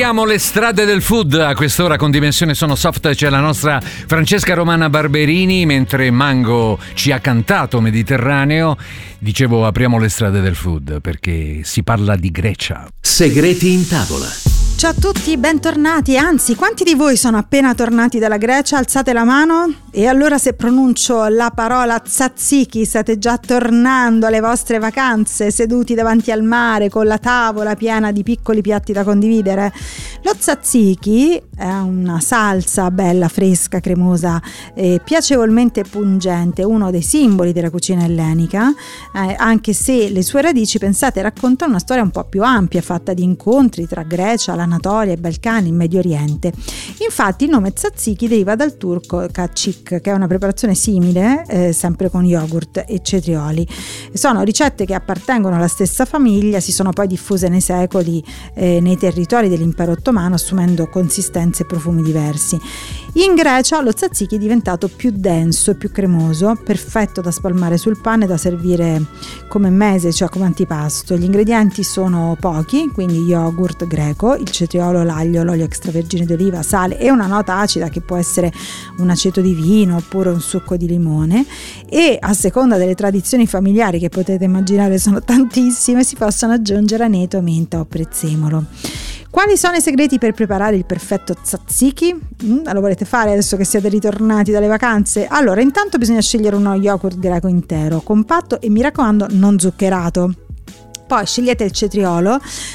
Siamo le strade del food a quest'ora con Dimensione Sono Soft. C'è la nostra Francesca Romana Barberini, mentre Mango ci ha cantato Mediterraneo. Dicevo, apriamo le strade del food perché si parla di Grecia. Segreti in tavola. Ciao a tutti, bentornati. Anzi, quanti di voi sono appena tornati dalla Grecia? Alzate la mano. E allora, se pronuncio la parola tzatziki, state già tornando alle vostre vacanze, seduti davanti al mare con la tavola piena di piccoli piatti da condividere? Lo tzatziki è una salsa bella, fresca, cremosa e piacevolmente pungente, uno dei simboli della cucina ellenica, anche se le sue radici, pensate, raccontano una storia un po' più ampia, fatta di incontri tra Grecia, l'Anatolia, i Balcani, il Medio Oriente. Infatti il nome tzatziki deriva dal turco kachik, che è una preparazione simile, sempre con yogurt e cetrioli. Sono ricette che appartengono alla stessa famiglia, si sono poi diffuse nei secoli nei territori dell'impero ottomano, assumendo consistenze e profumi diversi. In Grecia lo tzatziki è diventato più denso e più cremoso, perfetto da spalmare sul pane e da servire come mese, cioè come antipasto. Gli ingredienti sono pochi, quindi yogurt greco, il cetriolo, l'aglio, l'olio extravergine d'oliva, sale e una nota acida che può essere un aceto di vino oppure un succo di limone, e a seconda delle tradizioni familiari, che potete immaginare sono tantissime, si possono aggiungere aneto, menta o prezzemolo. Quali sono i segreti per preparare il perfetto tzatziki? Lo volete fare adesso che siete ritornati dalle vacanze? Allora, intanto bisogna scegliere uno yogurt greco intero, compatto e, mi raccomando, non zuccherato. Poi scegliete il cetriolo,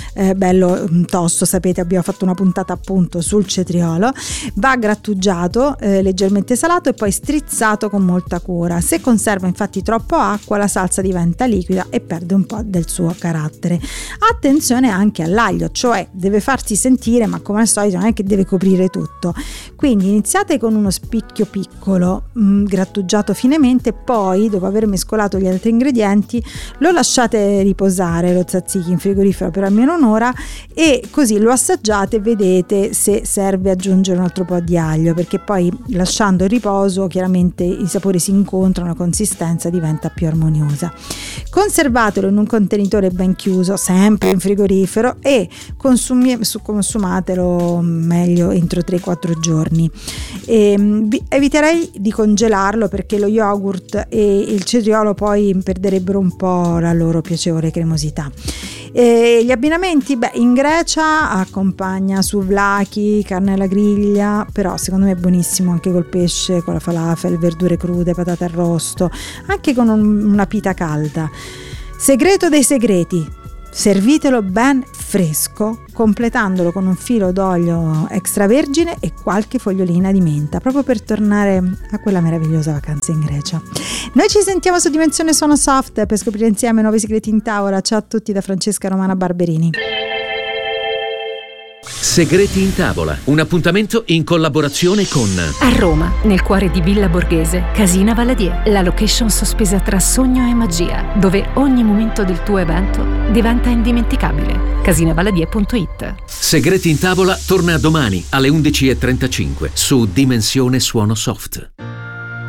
bello tosto, sapete, abbiamo fatto una puntata appunto sul cetriolo. Va grattugiato, leggermente salato e poi strizzato con molta cura. Se conserva infatti troppo acqua, la salsa diventa liquida e perde un po' del suo carattere. Attenzione anche all'aglio, cioè deve farsi sentire, ma come al solito non è che deve coprire tutto. Quindi iniziate con uno spicchio piccolo, grattugiato finemente, poi dopo aver mescolato gli altri ingredienti lo lasciate riposare lo tzatziki in frigorifero per almeno un'ora, e così lo assaggiate e vedete se serve aggiungere un altro po' di aglio, perché poi lasciando il riposo chiaramente i sapori si incontrano, la consistenza diventa più armoniosa. Conservatelo in un contenitore ben chiuso, sempre in frigorifero, e consumatelo meglio entro 3-4 giorni. Eviterei di congelarlo perché lo yogurt e il cetriolo poi perderebbero un po' la loro piacevole cremosità. Gli abbinamenti, in Grecia accompagna souvlaki, carne alla griglia, però secondo me è buonissimo anche col pesce, con la falafel, verdure crude, patate arrosto, anche con una pita calda. Segreto dei segreti: servitelo ben fresco, completandolo con un filo d'olio extravergine e qualche fogliolina di menta, proprio per tornare a quella meravigliosa vacanza in Grecia. Noi ci sentiamo su Dimensione Sono Soft per scoprire insieme nuovi segreti in tavola. Ciao a tutti da Francesca Romana Barberini. Segreti in tavola, un appuntamento in collaborazione con A Roma, nel cuore di Villa Borghese, Casina Valadier, la location sospesa tra sogno e magia, dove ogni momento del tuo evento diventa indimenticabile. Casinavaladier.it. Segreti in tavola torna domani alle 11:35 su Dimensione Suono Soft.